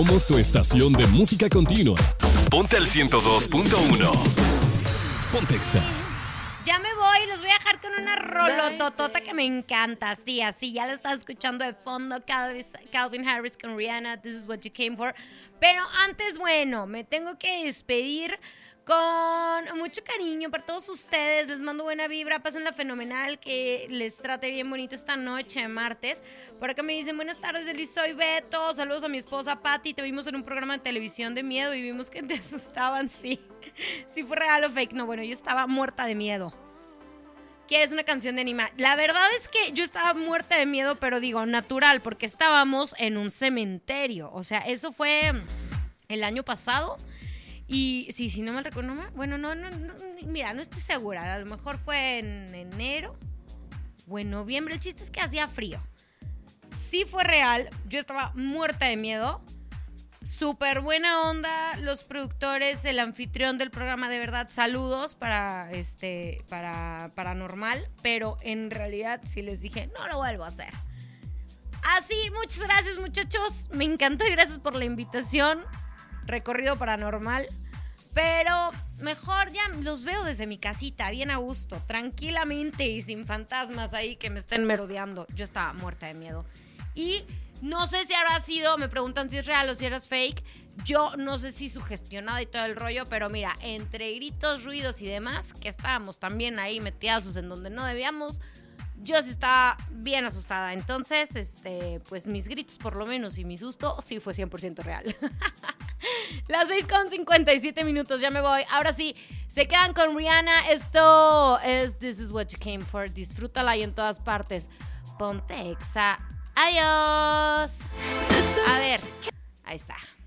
Somos tu estación de música continua. Ponte al 102.1. Ponte Exa. Ya me voy, los voy a dejar con una rolototota que me encanta. Sí, así, ya la estás escuchando de fondo. Calvin Harris con Rihanna, This is what you came for. Pero antes, bueno, me tengo que despedir con mucho cariño para todos ustedes. Les mando buena vibra, pásenla fenomenal, que les trate bien bonito esta noche, martes. Por acá me dicen, buenas tardes, Elis, soy Beto. Saludos a mi esposa Patti. Te vimos en un programa de televisión de miedo y vimos que te asustaban, sí. Sí fue real o fake. No, bueno, yo estaba muerta de miedo. ¿Quieres una canción de anima? La verdad es que yo estaba muerta de miedo, pero digo, natural, porque estábamos en un cementerio. O sea, eso fue el año pasado. Y sí, no me recuerdo, bueno, no, mira, no estoy segura, a lo mejor fue en enero o en noviembre, el chiste es que hacía frío. Sí fue real, yo estaba muerta de miedo, súper buena onda, los productores, el anfitrión del programa, de verdad, saludos para Paranormal, pero en realidad sí les dije, no lo vuelvo a hacer. Así, muchas gracias muchachos, me encantó y gracias por la invitación. Recorrido paranormal, pero mejor ya los veo desde mi casita, bien a gusto, tranquilamente y sin fantasmas ahí que me estén merodeando. Yo estaba muerta de miedo y no sé si habrá sido, me preguntan si es real o si era fake. Yo no sé si sugestionada y todo el rollo, pero mira, entre gritos, ruidos y demás, que estábamos también ahí metidos en donde no debíamos, yo sí estaba bien asustada. Entonces, pues mis gritos por lo menos y mi susto sí fue 100% real. Las 6:57, ya me voy. Ahora sí, se quedan con Rihanna. Esto es This is what you came for. Disfrútala y en todas partes. Ponte Exa. Adiós. A ver, ahí está.